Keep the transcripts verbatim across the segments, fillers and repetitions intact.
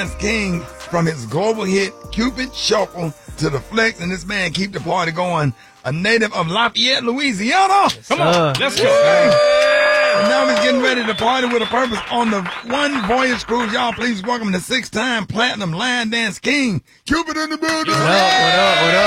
King, from his global hit Cupid Shuffle to the flex, and this man keep the party going. A native of Lafayette, Louisiana. Yes, Come on, let's go. And now he's getting ready to party with a purpose on the One Voyage Cruise. Y'all please welcome the six-time platinum line dance king, Cupid in the building. What up, what up, what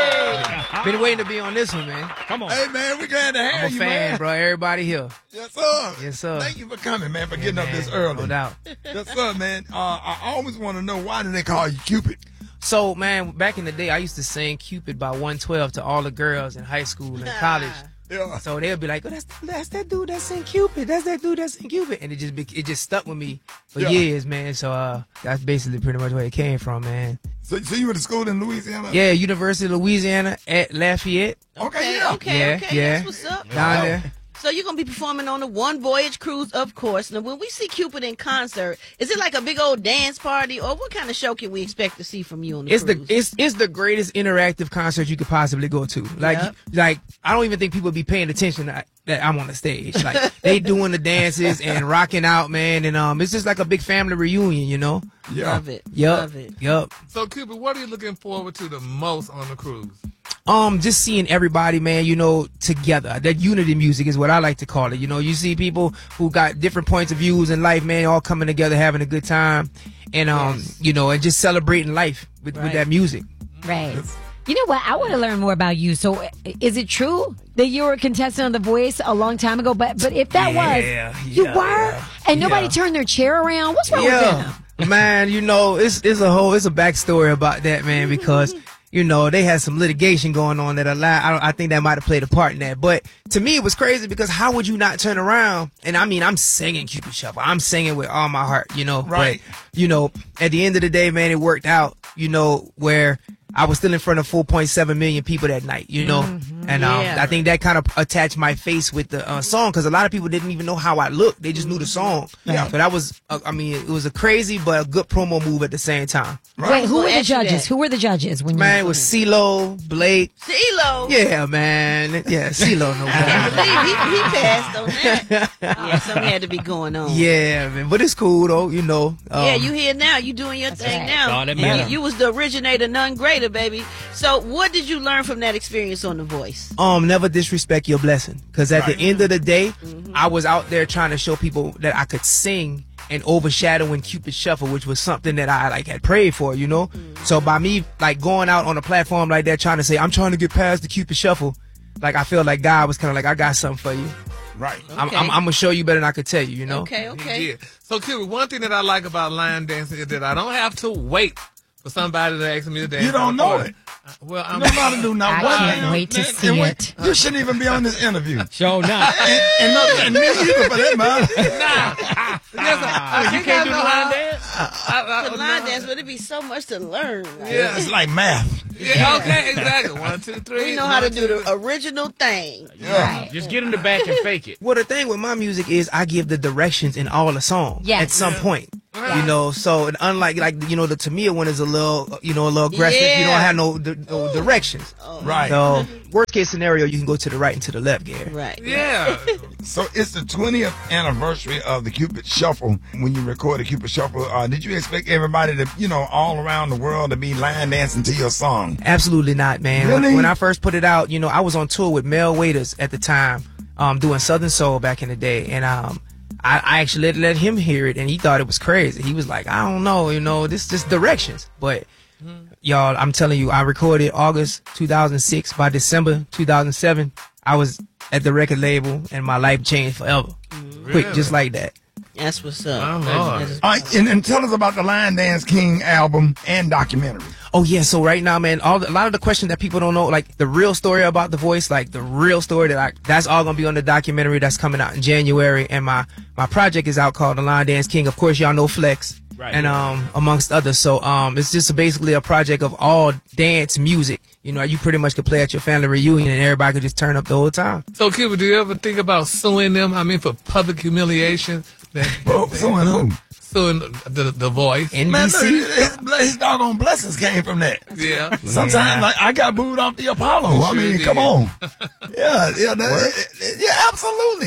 up? Been waiting to be on this one, man. Come on. Hey, man, we glad to have I'm a you, fan, man. bro. Everybody here. Yes, sir. Yes, sir. Thank you for coming, man, for Yeah, getting man. up this early. No doubt. Yes, sir, man. Uh, I always want to know, why do they call you Cupid? So, man, back in the day, I used to sing Cupid by one twelve to all the girls in high school and college. Yeah. So they'll be like, "Oh, that's that's that dude that sing Cupid. That's that dude that sing Cupid," and it just be, it just stuck with me for Yeah. years, man. So uh, that's basically pretty much where it came from, man. So, so you went to school in Louisiana? Yeah, University of Louisiana at Lafayette. Okay, yeah. okay, Yeah, okay. yeah. That's what's up. Down there. So you're going to be performing on the One Voyage Cruise, of course. Now, when we see Cupid in concert, is it like a big old dance party, or what kind of show can we expect to see from you on the It's cruise? the it's it's the greatest interactive concert you could possibly go to. Like Yep. like I don't even think people be paying attention that, that I'm on the stage. Like they doing the dances and rocking out, man, and um it's just like a big family reunion, you know. Yeah. Love it. Yup. Love it. Yup. So, Cupid, what are you looking forward to the most on the cruise? Um, just seeing everybody, man, you know, together. That unity music is what I like to call it. You know, you see people who got different points of views in life, man, all coming together, having a good time, and um, Yes. you know, and just celebrating life with, with Right. that music. Right. You know what? I want to learn more about you. So, is it true that you were a contestant on The Voice a long time ago? But but if that Yeah, was, you yeah, were, yeah. and nobody Yeah. turned their chair around. What's wrong with Yeah, them? man, you know, it's it's a whole it's a backstory about that, man, because you know they had some litigation going on that allowed. I, don't, I think that might have played a part in that. But to me, it was crazy because how would you not turn around? And I mean, I'm singing Cupid Shuffle. I'm singing with all my heart, you know. Right. But, you know, at the end of the day, man, it worked out. You know, where I was still in front of four point seven million people that night, you know, and um, Yeah. I think that kind of attached my face with the uh, song because a lot of people didn't even know how I looked; they just knew the song. Yeah. So that was, uh, I mean, it was a crazy but a good promo move at the same time. Wait, who Well, were the ask you judges? that. Who were the judges when Man, you? it was CeeLo, Blake. CeeLo. Yeah, man, yeah, CeeLo, no I can't doubt. believe he, he passed on that. Yeah, something had to be going on. Yeah, man, but it's cool though, you know. Um, Yeah, you here now. You doing your thing right. now. That's all that You- matters. You, was the originator, none greater, baby. So what did you learn from that experience on The Voice? um never disrespect your blessing because at Right. the end of the day I was out there trying to show people that I could sing and overshadowing Cupid Shuffle, which was something that I like had prayed for, you know. So by me like going out on a platform like that trying to say I'm trying to get past the Cupid Shuffle, like I feel like God was kind of like, I got something for you. Right. I'm, Okay. I'm, I'm gonna show you better than I could tell you, you know. Okay, He okay. did. So, Cupid, one thing that I like about line dancing is that I don't have to wait for somebody to ask me to dance. You don't on the know floor. it. Uh, Well, You I'm don't know how to do now. I One can't thing- wait to and- see and wait, it. You shouldn't even be on this interview. Show not. and, and, no, and me either, for that matter. Nah. Yes, I- you can't do line dance? I- I- The line dance, but it'd be so much to learn. Like, Yeah. It's like math. Yeah, okay, exactly. One, two, three. We know how to One, do two, the original thing. Yeah. Just get in the back and fake it. Well, the thing with my music is I give the directions in all the songs Yes. at some point. You know, so and unlike like you know the Tamia one is a little you know a little aggressive. You don't Yeah. have no, no, no directions. Right. So worst case scenario, you can go to the right and to the left, Gary. Right. Yeah. So it's the twentieth anniversary of the Cupid Shuffle. When you recorded Cupid Shuffle, uh, did you expect everybody to, you know, all around the world to be line dancing to your song? Absolutely not, man. When, Really? when I first put it out, you know, I was on tour with Mel Waiters at the time, um, doing Southern Soul back in the day, and um, I, I actually let, let him hear it, and he thought it was crazy. He was like, I don't know, you know, this just directions. But y'all, I'm telling you, I recorded August two thousand six. By December two thousand seven, I was at the record label, and my life changed forever, quick, just like that. That's what's up. Oh, Lord. That is- All right, and, and tell us about the Line Dance King album and documentary. Oh yeah, so right now, man, all the, a lot of the questions that people don't know, like the real story about The Voice, like the real story that I, that's all gonna be on the documentary that's coming out in January, and my my project is out called The Line Dance King. Of course, y'all know Flex, Right. and um amongst others. So um it's just basically a project of all dance music. You know, you pretty much could play at your family reunion, and everybody could just turn up the whole time. So, Cupid, do you ever think about suing them? I mean, for public humiliation? That, Oh, so and who? suing the, the Voice? Man, N B look, C. his, his doggone blessings came from that. Yeah. Sometimes, like, I got booed off the Apollo. I Sure mean, did. come on. Yeah, yeah, that, yeah, absolutely.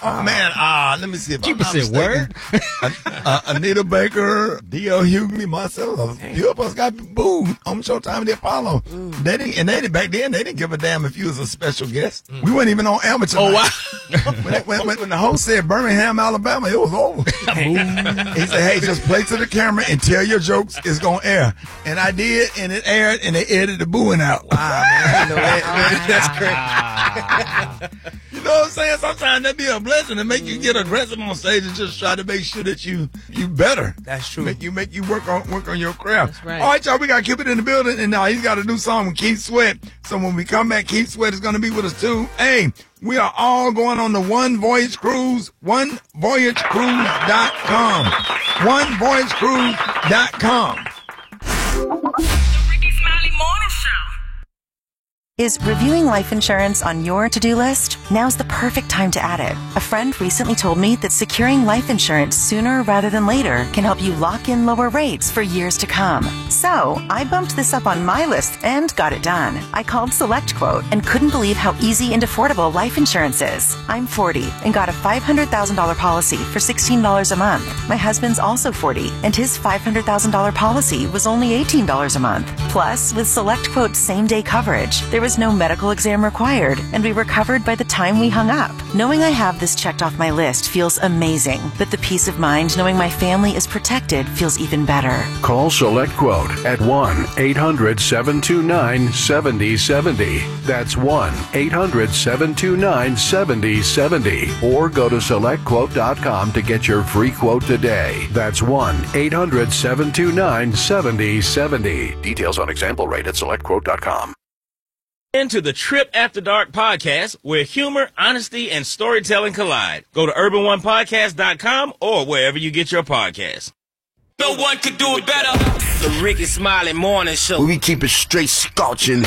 Oh, man, uh, let me see if Keeper I'm not said word. mistaken. uh, Anita Baker, D L. Hughley, myself, a few of us got booed on Showtime and the Apollo. Mm. They didn't, and they didn't, back then, they didn't give a damn if you was a special guest. Mm. We weren't even on amateur. Oh, night. wow. when, when, when, when the host said Birmingham, Alabama, it was over. He said, hey, just play to the camera and tell your jokes. It's going to air. And I did, and it aired, and they edited the booing out. Wow, man. I know that. That's great. You know what I'm saying? Sometimes that be a blessing to make you get aggressive on stage and just try to make sure that you you better. That's true. Make you make you work on work on your craft. That's right. All right, y'all, we got Cupid in the building, and now he's got a new song with Keith Sweat. So when we come back, Keith Sweat is going to be with us too. Hey, we are all going on the One Voyage Cruise, one voyage cruise dot com. one voyage cruise dot com. The Ricky Smiley Morning Show. Is reviewing life insurance on your to-do list? Now's the perfect time to add it. A friend recently told me that securing life insurance sooner rather than later can help you lock in lower rates for years to come. So, I bumped this up on my list and got it done. I called SelectQuote and couldn't believe how easy and affordable life insurance is. I'm forty and got a five hundred thousand dollars policy for sixteen dollars a month. My husband's also forty and his five hundred thousand dollars policy was only eighteen dollars a month. Plus, with SelectQuote's same-day coverage, there was no medical exam required, and we were covered by the time we hung up. Knowing I have this checked off my list feels amazing, but the peace of mind knowing my family is protected feels even better. Call SelectQuote at one eight hundred seven two nine seven zero seven zero. That's one eight hundred seven two nine seven zero seven zero. Or go to select quote dot com to get your free quote today. That's one eight hundred seven two nine seven zero seven zero. Details on example rate at select quote dot com. Into the Trip After Dark podcast, where humor, honesty, and storytelling collide. Go to urban one podcast dot com or wherever you get your podcasts. No one could do it better. The Ricky Smiley Morning Show. We keep it straight scorching.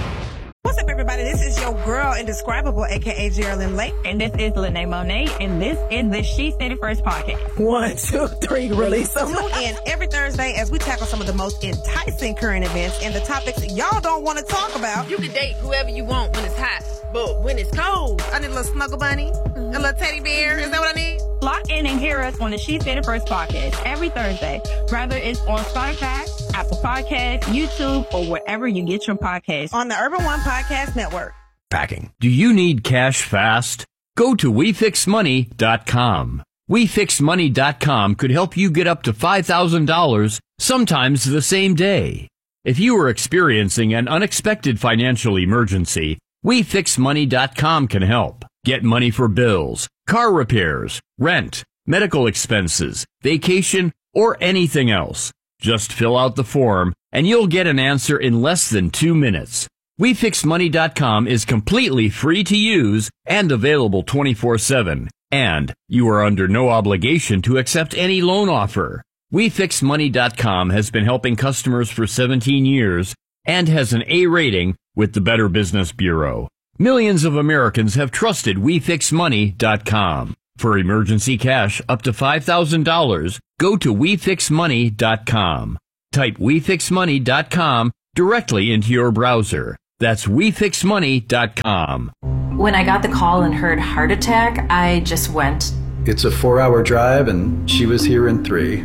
What's up, everybody? This is your girl, Indescribable, a k a. Geraldine Lake. And this is Lene Monet, and this is the She Said It First podcast. One, two, three, release them. Tune in every Thursday as we tackle some of the most enticing current events and the topics y'all don't want to talk about. You can date whoever you want when it's hot, but when it's cold, I need a little snuggle bunny, mm-hmm. a little teddy bear. Is that what I need? Lock in and hear us on the She Said It First podcast every Thursday, whether it's on Spotify, Apple Podcasts, YouTube, or wherever you get your podcasts. On the Urban One Podcast Network. Packing. Do you need cash fast? Go to we fix money dot com. we fix money dot com could help you get up to five thousand dollars, sometimes the same day. If you are experiencing an unexpected financial emergency, we fix money dot com can help. Get money for bills, car repairs, rent, medical expenses, vacation, or anything else. Just fill out the form, and you'll get an answer in less than two minutes. we fix money dot com is completely free to use and available twenty-four seven. And you are under no obligation to accept any loan offer. we fix money dot com has been helping customers for seventeen years and has an A rating with the Better Business Bureau. Millions of Americans have trusted we fix money dot com. For emergency cash up to five thousand dollars, go to we fix money dot com. Type we fix money dot com directly into your browser. That's we fix money dot com. When I got the call and heard heart attack, I just went. It's a four-hour drive, and she was here in three.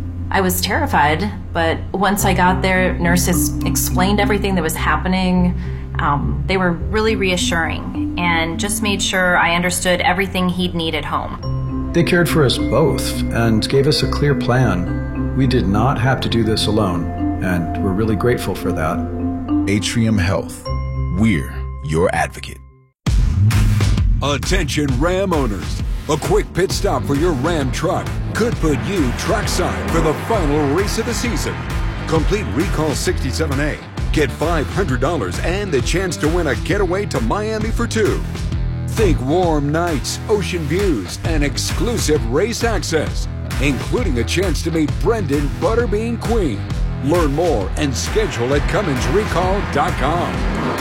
I was terrified, but once I got there, nurses explained everything that was happening. Um, they were really reassuring and just made sure I understood everything he'd need at home. They cared for us both and gave us a clear plan. We did not have to do this alone, and we're really grateful for that. Atrium Health. We're your advocate. Attention Ram owners. A quick pit stop for your Ram truck could put you trackside for the final race of the season. Complete Recall sixty-seven A. Get five hundred dollars and the chance to win a getaway to Miami for two. Think warm nights, ocean views, and exclusive race access, including a chance to meet Brendan Butterbean Queen. Learn more and schedule at Cummins Recall dot com.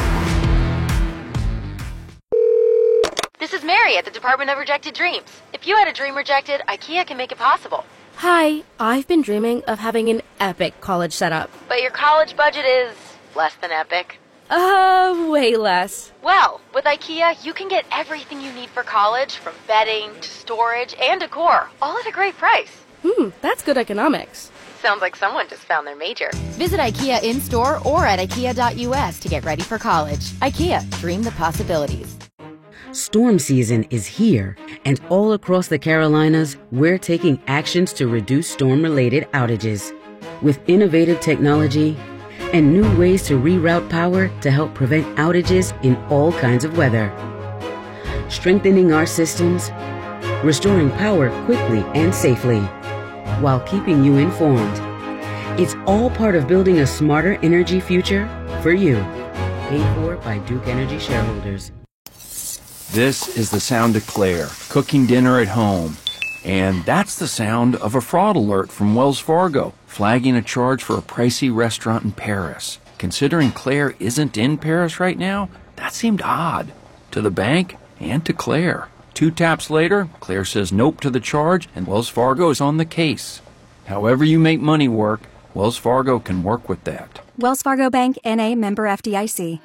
This is Mary at the Department of Rejected Dreams. If you had a dream rejected, IKEA can make it possible. Hi, I've been dreaming of having an epic college setup. But your college budget is less than epic. Uh, way less. Well, with IKEA, you can get everything you need for college, from bedding to storage and decor, all at a great price. Hmm, that's good economics. Sounds like someone just found their major. Visit IKEA in-store or at ikea dot U S to get ready for college. IKEA, dream the possibilities. Storm season is here, and all across the Carolinas, we're taking actions to reduce storm-related outages. With innovative technology and new ways to reroute power to help prevent outages in all kinds of weather. Strengthening our systems, restoring power quickly and safely, while keeping you informed. It's all part of building a smarter energy future for you. Paid for by Duke Energy shareholders. This is the sound of Claire, cooking dinner at home. And that's the sound of a fraud alert from Wells Fargo, flagging a charge for a pricey restaurant in Paris. Considering Claire isn't in Paris right now, that seemed odd. To the bank and to Claire. Two taps later, Claire says nope to the charge, and Wells Fargo is on the case. However you make money work, Wells Fargo can work with that. Wells Fargo Bank, N A, member F D I C.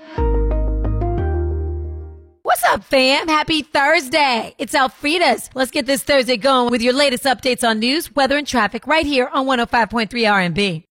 What's up, fam? Happy Thursday. It's Alfreda's. Let's get this Thursday going with your latest updates on news, weather, and traffic right here on one oh five point three R and B.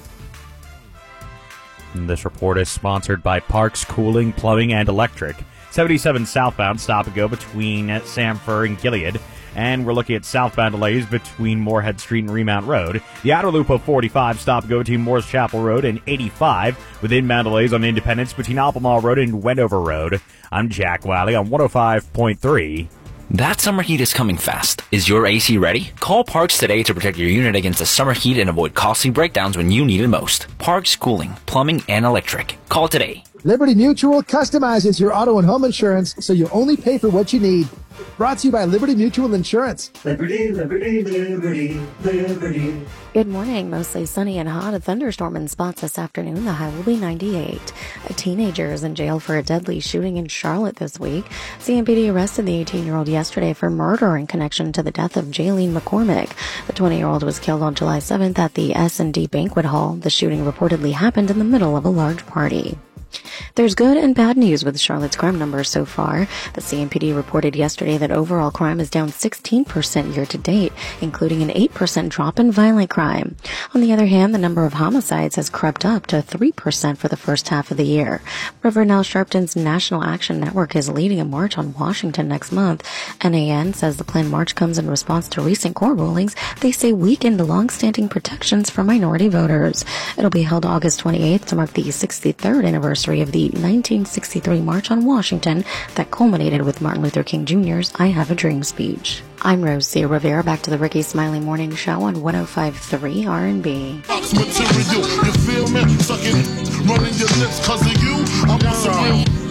This report is sponsored by Parks Cooling, Plumbing, and Electric. seventy-seven southbound, stop and go between Samford and Gilead. And we're looking at southbound delays between Moorhead Street and Remount Road. The outer loop of forty-five, stop and go between Moores Chapel Road and eighty-five, with inbound delays on Independence between Albemarle Road and Wendover Road. I'm Jack Wiley on one oh five point three. That summer heat is coming fast. Is your A C ready? Call Parks today to protect your unit against the summer heat and avoid costly breakdowns when you need it most. Parks Cooling, Plumbing, and Electric. Call today. Liberty Mutual customizes your auto and home insurance so you only pay for what you need. Brought to you by Liberty Mutual Insurance. Liberty, Liberty, Liberty, Liberty. Good morning. Mostly sunny and hot. A thunderstorm in spots this afternoon. The high will be ninety-eight. A teenager is in jail for a deadly shooting in Charlotte this week. C M P D arrested the eighteen-year-old yesterday for murder in connection to the death of Jaylene McCormick. The twenty-year-old was killed on July seventh at the S and D Banquet Hall. The shooting reportedly happened in the middle of a large party. There's good and bad news with Charlotte's crime numbers so far. The C M P D reported yesterday that overall crime is down sixteen percent year to date, including an eight percent drop in violent crime. On the other hand, the number of homicides has crept up to three percent for the first half of the year. Reverend Al Sharpton's National Action Network is leading a march on Washington next month. N A N says the planned march comes in response to recent court rulings they say weakened long-standing protections for minority voters. It'll be held August twenty-eighth to mark the sixty-third anniversary of the nineteen sixty-three March on Washington that culminated with Martin Luther King Junior's I Have a Dream speech. I'm Rosia Rivera. Back to the Ricky Smiley Morning Show on one oh five point three R and B. Material, you feel me? Suck it, running your lips 'cause of you. I'm